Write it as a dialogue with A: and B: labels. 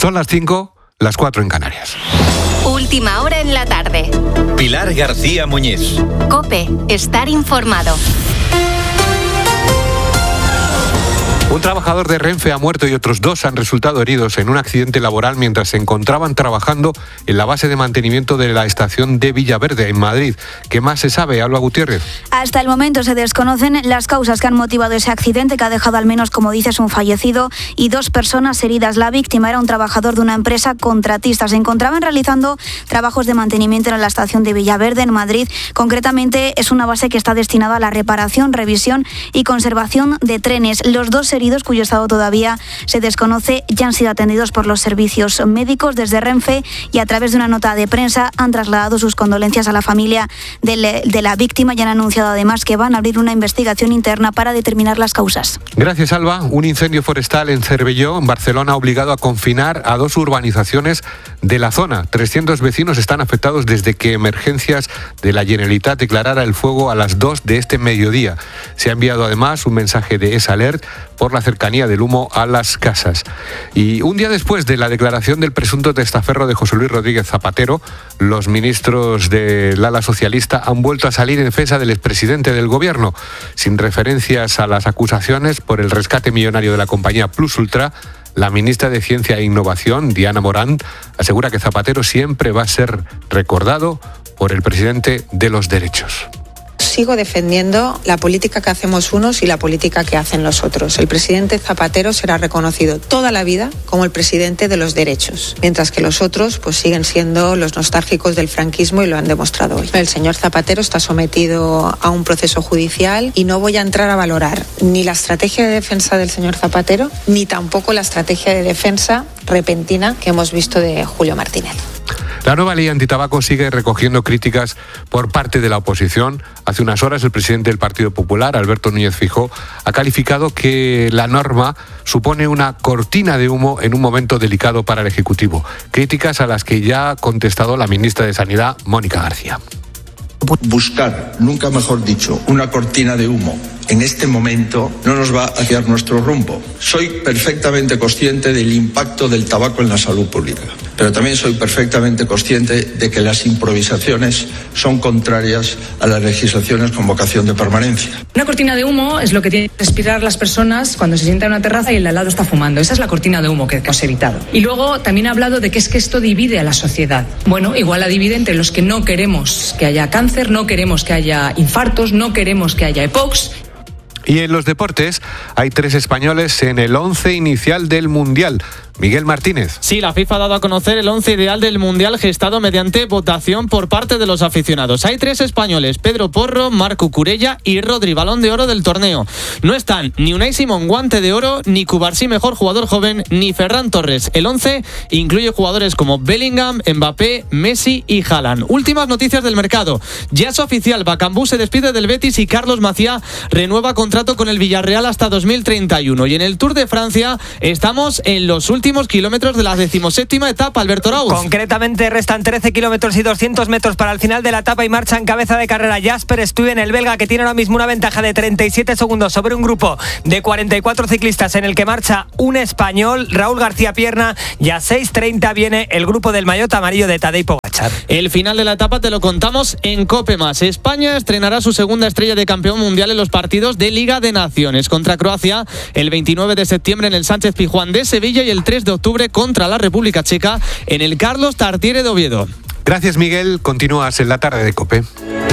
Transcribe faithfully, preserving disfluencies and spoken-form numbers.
A: Son las cinco, las cuatro en Canarias.
B: Última hora en la tarde.
C: Pilar García Muñiz.
B: COPE, estar informado.
A: Un trabajador de Renfe ha muerto y otros dos han resultado heridos en un accidente laboral mientras se encontraban trabajando en la base de mantenimiento de la estación de Villaverde, en Madrid. ¿Qué más se sabe, Alba Gutiérrez?
D: Hasta el momento se desconocen las causas que han motivado ese accidente, que ha dejado al menos, como dices, un fallecido y dos personas heridas. La víctima era un trabajador de una empresa contratista. Se encontraban realizando trabajos de mantenimiento en la estación de Villaverde, en Madrid. Concretamente, es una base que está destinada a la reparación, revisión y conservación de trenes. Los dos heridos, cuyo estado todavía se desconoce, ya han sido atendidos por los servicios médicos. Desde Renfe, y a través de una nota de prensa, han trasladado sus condolencias a la familia de, de la víctima y han anunciado además que van a abrir una investigación interna para determinar las causas.
A: Gracias, Alba. Un incendio forestal en Cervelló, en Barcelona, ha obligado a confinar a dos urbanizaciones de la zona. trescientos vecinos están afectados desde que Emergencias de la Generalitat declarara el fuego a las dos de este mediodía. Se ha enviado además un mensaje de S Alert por la cercanía del humo a las casas. Y un día después de la declaración del presunto testaferro de José Luis Rodríguez Zapatero, los ministros del ala socialista han vuelto a salir en defensa del expresidente del gobierno. Sin referencias a las acusaciones por el rescate millonario de la compañía Plus Ultra, la ministra de Ciencia e Innovación, Diana Morán, asegura que Zapatero siempre va a ser recordado por el presidente de los derechos.
E: Sigo defendiendo la política que hacemos unos y la política que hacen los otros. El presidente Zapatero será reconocido toda la vida como el presidente de los derechos, mientras que los otros pues siguen siendo los nostálgicos del franquismo y lo han demostrado hoy. El señor Zapatero está sometido a un proceso judicial y no voy a entrar a valorar ni la estrategia de defensa del señor Zapatero, ni tampoco la estrategia de defensa repentina que hemos visto de Julio Martínez.
A: La nueva ley antitabaco sigue recogiendo críticas por parte de la oposición. Hace unas horas el presidente del Partido Popular, Alberto Núñez Feijóo, ha calificado que la norma supone una cortina de humo en un momento delicado para el Ejecutivo. Críticas a las que ya ha contestado la ministra de Sanidad, Mónica García.
F: Buscar, nunca mejor dicho, una cortina de humo en este momento no nos va a guiar nuestro rumbo. Soy perfectamente consciente del impacto del tabaco en la salud pública, pero también soy perfectamente consciente de que las improvisaciones son contrarias a las legislaciones con vocación de permanencia.
G: Una cortina de humo es lo que tienen que respirar las personas cuando se sientan en una terraza y el de al lado está fumando. Esa es la cortina de humo que hemos evitado. Y luego también ha hablado de que es que esto divide a la sociedad. Bueno, igual la divide entre los que no queremos que haya cáncer, no queremos que haya infartos, no queremos que haya EPOCs.
A: Y en los deportes hay tres españoles en el once inicial del Mundial. Miguel Martínez.
H: Sí, la FIFA ha dado a conocer el once ideal del Mundial gestado mediante votación por parte de los aficionados. Hay tres españoles: Pedro Porro, Marc Cucurella y Rodri, balón de oro del torneo. No están ni Unai Simón, guante de oro, ni Cubarsí, mejor jugador joven, ni Ferran Torres. El once incluye jugadores como Bellingham, Mbappé, Messi y Haaland. Últimas noticias del mercado. Ya es oficial, Bakambu se despide del Betis y Carlos Maciá renueva contrato con el Villarreal hasta dos mil treinta y uno. Y en el Tour de Francia estamos en los últimos kilómetros de la decimoséptima etapa, Alberto Rauz.
I: Concretamente restan trece kilómetros y doscientos metros para el final de la etapa y marcha en cabeza de carrera Jasper Stuyven, el belga, que tiene ahora mismo una ventaja de treinta y siete segundos sobre un grupo de cuarenta y cuatro ciclistas en el que marcha un español, Raúl García Pierna, y a seis treinta viene el grupo del maillot amarillo de Tadej Pogačar.
H: El final de la etapa te lo contamos en COPE Más. España estrenará su segunda estrella de campeón mundial en los partidos de Liga de Naciones contra Croacia el veintinueve de septiembre en el Sánchez Pizjuán de Sevilla y el tres de octubre contra la República Checa en el Carlos Tartiere de Oviedo.
A: Gracias, Miguel. Continúas en la tarde de COPE.